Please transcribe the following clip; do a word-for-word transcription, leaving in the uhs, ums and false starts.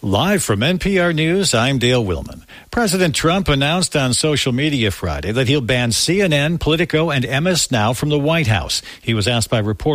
Live from N P R News, I'm Dale Willman. President Trump announced on social media Friday that he'll ban C N N, Politico, and M S Now from the White House. He was asked by reporters